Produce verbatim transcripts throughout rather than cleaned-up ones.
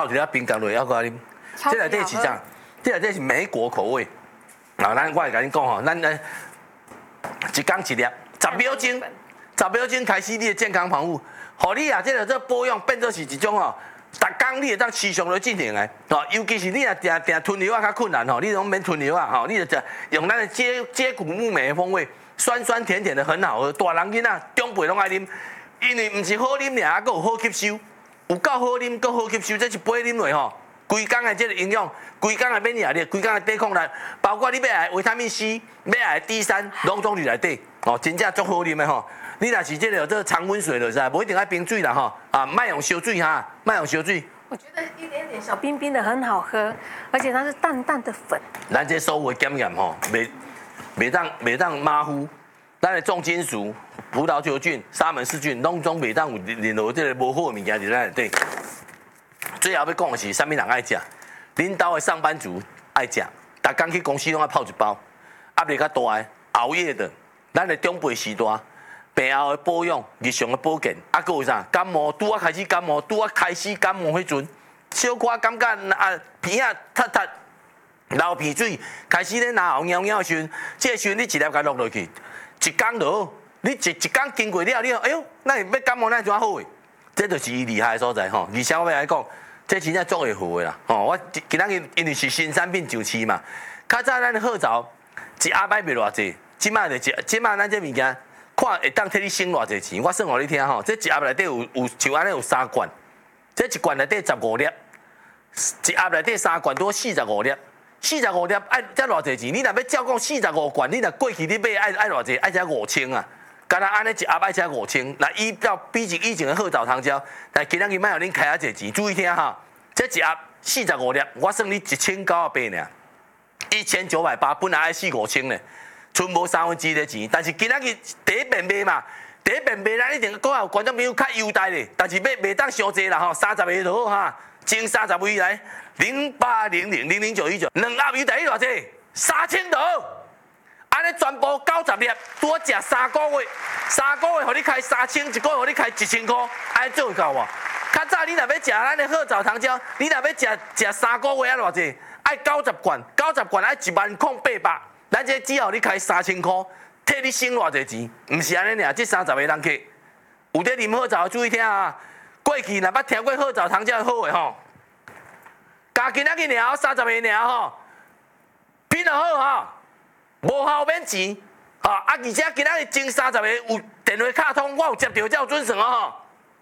泡一粒冰糖落，还搁啉。这内底是啥？这内底是美国口味。啊，咱我会甲你讲吼，咱咧一天一粒，十秒钟，十秒钟开始你的健康防护，互你啊，这个这保养变做是一种吼，逐工你会当持续来进行的，吼，尤其是你啊定定吞药啊较困难吼，你拢免吞药啊，吼，你就食用咱的接接骨木莓的风味，酸酸甜甜的很好喝，大人囡仔长辈拢爱啉，因为毋是好啉尔，还佫有好吸收，有够好啉，佫好吸收，这一杯啉落吼。规工的这个营养，规工的免疫力，规工的抵抗力，包括你要来维他命 C， 要来 D 三，拢总伫内底，哦，真正足好啉的吼。你若是这个这常温水就是，无一定爱冰水啦吼，啊，莫用烧水哈，莫用烧水。 我觉得一点点小冰冰的很好喝，而且它是淡淡的粉。 咱这所有的检验吼，袂袂当袂当马虎，咱的重金属、葡萄球菌、沙门氏菌，拢总袂当有任何这个无好的物件伫咱内底。最后要讲的是，啥物人爱食？恁兜的上班族爱食，逐工去公司拢爱泡一包，压力较大的、熬夜的，咱的长辈时代，病后的保养、日常的保健，啊，佫有啥？感冒拄啊开始感冒，拄啊开始感冒迄阵，小可感觉啊鼻啊塌塌，流鼻水，开始咧拿喉尿尿的时阵，这个时阵你一粒甲落落去，一工就好。你一一工经过了，你哎哟，那要感冒那怎好诶？这就是伊厉害的所在吼。而且我要来讲。这真正足会好的啦，吼！我今仔日因为是新产品上市嘛，较早咱的号召一盒买袂偌济，即摆就一，即摆咱这物件看会当替你省偌济钱。我算互你听吼，这一盒内底有有像安尼有三罐，这一罐内底十五粒，一盒内底三罐多四十五粒，四十五粒爱才偌济钱？你若要照讲四十五罐，你若过去你买爱爱偌济？爱才五千啊！干那安尼一盒爱才五千，来依照比起以前的好枣糖胶，但今仔日卖互恁开下济钱，注意听哈。这一盒四十五粒，我算你一千九百八尔，一千九百八，本来爱四五千呢，剩无三分之一的钱。但是今仔日第一遍卖嘛，第一遍卖咱一定搁有观众朋友较优待咧，但是卖卖当伤济啦吼，三十个就好哈，前三十位来零八零零零零九一九，两盒有第一偌济，三千多。安尼全部九十粒，拄食三个月，三个月互你开三千，一个月互你开一千块，安尼做会到无？较早你若要食咱的褐枣糖胶，你若要食食三个月啊偌济？爱九十罐，九十罐爱一万空八百，咱这只要你开三千块，替你省偌济钱？毋是安尼尔，这三十个人客有咧啉褐枣，注意听啊！过去若捌听过褐枣糖胶好诶吼，加今仔日尔三十个尔吼，品就好吼。无效免钱，吼啊！而且今仔日前三十个有电话卡通，我有接到，才有准算哦。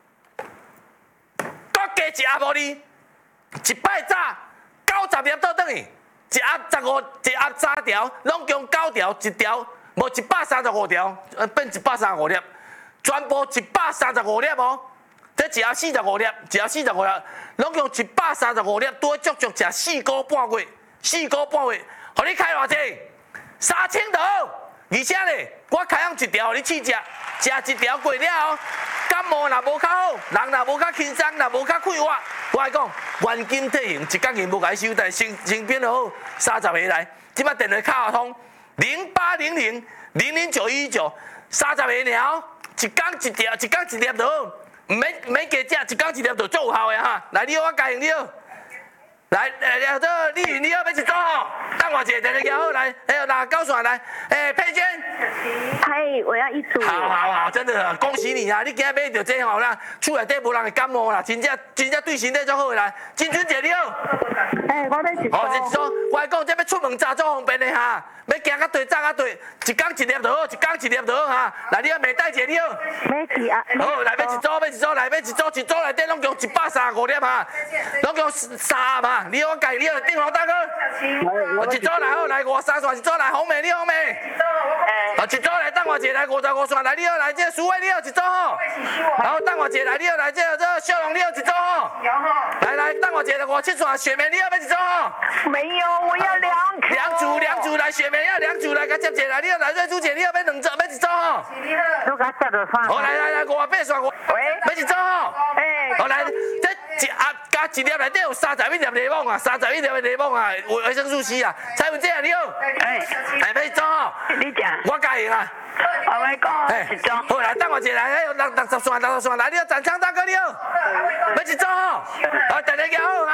搁加一盒互你，一摆炸九十粒倒转去，一盒十五，一盒三条，拢共九条，一条无一百三十五条，呃，变一百三十五粒，全部一百三十五粒哦。这一盒四十五粒，一盒四十五粒，拢共一百三十五粒，多足足食四个半月，四个半月，互你开偌济？三千多，而且咧，我开放一条，互你试食，食一条过了后，感冒若无较好，人若无较轻松，若无较快活，我来讲，原金退行，一角钱无甲伊收，但成成品就好，三十个来，即摆电话卡通零八零零零零九一九，三十个了，一工一条，一工一粒就好，唔免唔免加食，一工一粒就足有效的哈。来，你好，我加应你好。来，呃，这丽云你要要一组吼，等我一下电话叫好来，哎呦，那高爽来，哎，佩娟， 嗨，我要一组。 好好好，真的恭喜你啊！你今日买到这吼啦，厝内底无人会感冒啦，真正真正对身体足好啦。金春姐你好， 哎，我要一组。 哦，一组，我来讲，这要出门早足方便的哈，要行到对，走到对，一工一粒就好，一工一粒就好哈。来，你要美黛姐你好， 买起啊。 好，来要一组，要一组，来要一组，一组内底拢共一百三十五粒哈，拢共三嘛。你好，我介你好，定豪大哥，我一组来好，来五三线，一组来红梅，你好梅，啊一组来等我一下来五十五线，来你好，来这个苏伟你好，一组吼，然后等我一下来你好，来这个这个小龙你好，一组吼，来来等我一下五七线，雪梅你好，要一组吼， 没有，我要两颗。 两组两组来，雪梅要两组来，甲接一来，你好，来瑞珠姐你好，要两组，要一组吼， 都甲接着算。 好来来来五八线，我要一组吼， 哎， 好来这一盒加一粒内底有三十一粒柠檬啊，三十一粒的柠檬啊，维维生素 C 啊，蔡文姐你好， 哎， 来要一组吼， 你讲。 我加赢啊。 我来讲， 哎， 一组。 好来，等我一下来，哎，六六十线，六十线，来，你好，展昌大哥你好，要一组吼，好，大家叫好啊。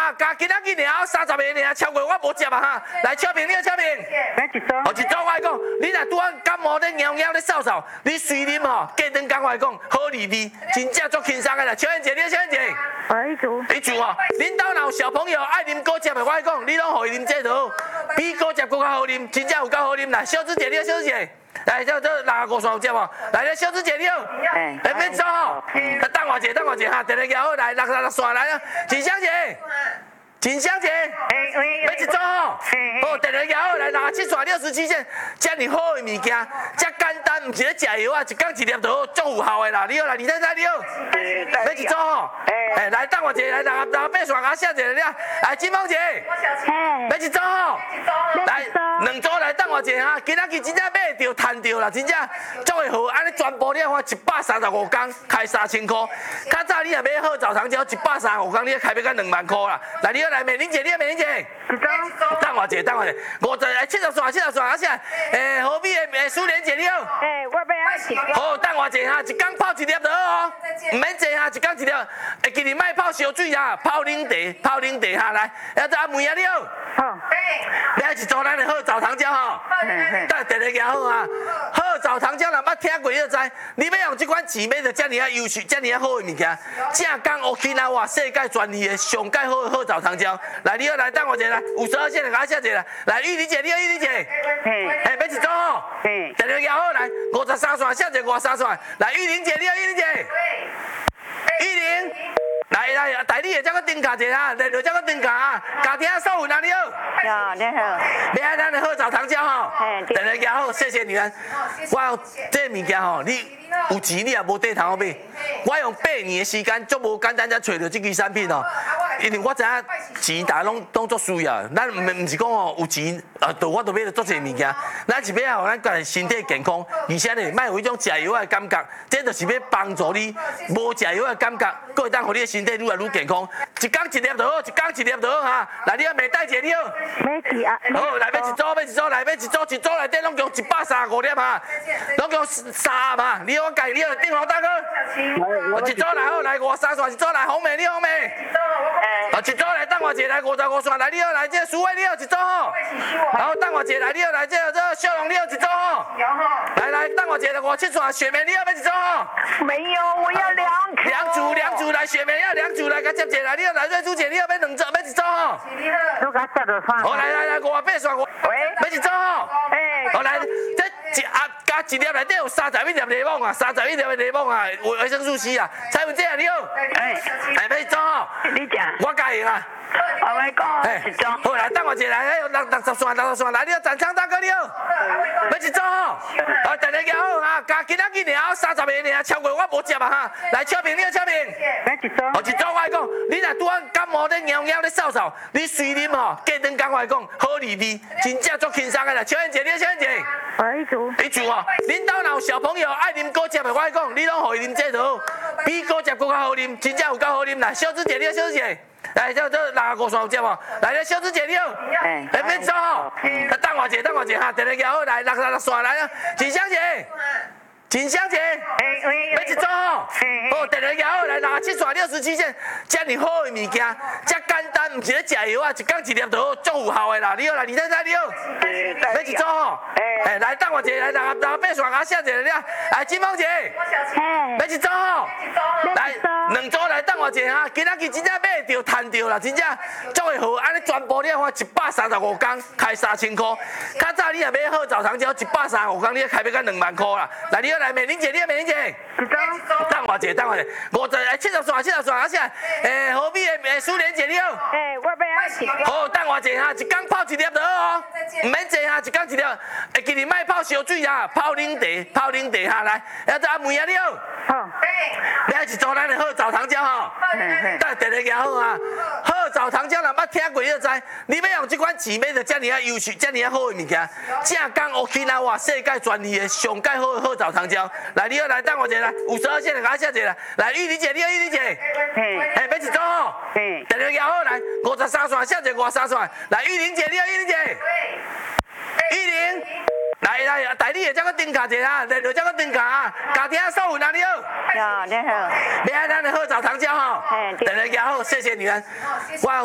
哈，加今仔日尔三十个尔，超过我无接啊哈。来，秋萍，你好，秋萍。 买一组。 哦，一组我讲，你若拄啊感冒咧、痒痒咧、扫扫，你随啉吼，过顿讲我讲，好利利，真正足轻松个啦。秋燕姐，你好，秋燕姐。 买一组。 你住哦，恁兜若有小朋友爱啉果汁的，我讲，你拢互伊啉这套，比果汁更较好啉，真正有够好啉啦。小芝姐，你好，小芝姐。来，这这六五线有接无？来，咧小芝姐你好， 哎， 来免走吼，等我一下，等我一下哈，电话摇好，来六六六线来啊，锦香姐，锦香姐， 哎喂， 要一组吼，好，电话摇好，来六七线六十七线，遮尔好的物件，遮简单，毋是咧食药啊，一工一粒就好，足有效的啦。你好，来李太太你好，要一组吼，哎，来等我一下，来六六八线，我写一下了，来金凤姐， 哎， 要一组吼，来两组来等我一下哈，今仔日真正买着赚着啦，真正足会好，安尼全部你看一百三十五工开三千块，较早你若买好枣糖胶一百三十五工，你开要到两万块啦。来，你好来美玲姐，你好美玲姐， 一组。 等我一下，等我一下，五十哎七十线七十线，而且诶何必诶诶苏莲姐你好， 哎，我要一组。 好等我一下哈，一工泡一粒就好哦，唔免坐哈，一工一粒，会记得莫泡烧水哈，泡冷茶，泡冷茶哈来，要做阿妹啊你好。 好。 买一组咱的好枣糖胶吼，等电话摇好啊。好枣糖胶若捌听过你就知，你要用这款钱买到遮尔啊优秀、遮尔啊好的物件，正港 Okinawa 世界专利的上介好的好枣糖胶。来，你好来等我一下来，有十二线的甲我写一下来。来，玉玲姐，你好玉玲姐， 嘿， 哎，要一组吼， 嘿， 电话摇好来，五十三线写一个五十三线。来，玉玲姐，你好玉玲姐，玉玲。来来，代理的这个登卡者啊，来就这个登卡啊，家庭收银啊你好。 呀，你好。 买咱的好枣糖胶吼，电话摇好，谢谢你们。我有这物件吼，你有钱你也无地通买。我用八年的时间，足无简单才找到这支产品哦。因为我知影钱大家拢当作需要，咱唔唔是讲哦有钱啊，就我就买了足侪物件。咱是要让咱家己身体健康，而且呢，莫有迄种食药的感觉，这就是要帮助你无食药的感觉，佫会当互你的身体愈来愈健康。一工一粒就好，一工一粒就好哈。来，你啊，美黛姐你好。 买几啊？ 好，来要一组，要一组，来要一组，一组内底拢共一百三十五粒哈，拢共三嘛。你好，我介你好，定豪大哥。一组来好，来五三线，一组来红梅，你好红梅。啊，一组来等我一下，来五十五线，来你好，来这个苏伟你好，一组吼。然后等我一下，来你好，来这个这个小龙你好，一组吼。来来，等我一下，五七线雪梅你好，要一组吼。 没有，我要两颗。 两组两组来雪梅要两组来，甲接一下来，你好来瑞珠姐你好，要两组要一组吼。 都给他这算。 好来来来，五八线我。 喂。 要一组吼。 哎。 好来，这一啊加一粒内底有三十一粒柠檬啊，三十一粒的柠檬啊，维维生素 C 啊。蔡文姐啊，你好。 哎。 哎，要一组吼。 你讲。 我介意啊。 我来讲。 哎，好来，等我一下来，哎，六六十线，六十线，来你好，展昌大哥你好。要一组吼。啊，电话摇好哈，加今仔日尔三十个尔，超过我无接啊哈。来，秋萍你好，秋萍。 买一组。 哦，一组我讲，你若拄啊感冒咧、痒痒咧、扫扫，你随啉吼，过顿讲我讲，好利利，真正足轻松个啦。秋燕姐，你好，秋燕姐。 买一组。 你住哦，恁兜若有小朋友爱啉果汁的，我讲，你拢互伊啉这套，比果汁更较好啉，真正有够好啉啦。小芝姐，你好，小芝姐。来，这这六五线有接无？来，咧小芝姐你好， 哎， 来免走吼，等我一下，等我一下哈，电话摇好，来六六六线来啊，锦香姐。锦香姐， 哎喂， 要一组吼，好，电话摇好，来六七线六十七线，遮尔好的物件，遮简单，毋是咧食药啊，一工一粒就好，足有效的啦。你好，来李太太你好，要一组吼，哎，来等我一下，来六六八线甲我写一下了，来金凤姐， 哎， 要一组吼，来两组来等我一下哈，今仔日真正买着赚着啦，真正足会好，安尼全部你看一百三十五工开三千块，较早你若买好枣糖胶一百三十五工，你开要到两万块啦。来，你好。来，美玲姐，你好，美玲姐。等我一下，等我一下，五十哎七十线，七十线，而且诶何必诶苏莲姐你好。 哎，我要一组。 好，等我一下哈，一工泡一粒就好哦，唔免坐哈，一工一粒，会记得莫泡烧水啊，泡冷茶，泡冷茶哈来。要做阿妹啊你好。 好。 买一组咱的好枣糖胶吼，等电话摇好啊。好枣糖胶若捌听过你就知，你要用这款钱买到遮尔啊优秀、遮尔啊好的物件，正港 Okinawa 世界专利的上介好的好枣糖胶。来，你好，来等我一下来，有十二线的甲我写一下来。来，玉玲姐，你好，玉玲姐。 嘿。 哎，要一组吼。 嘿。 电话摇好来，五十三线，写一个五十三线。来，玉玲姐，你好，玉玲姐。玉玲。来来，代理的这个登卡者啊，来就这个登卡啊，家庭收银啊，你好。 呀，你好。 买咱的好枣糖胶吼，电话摇好，谢谢你们。我。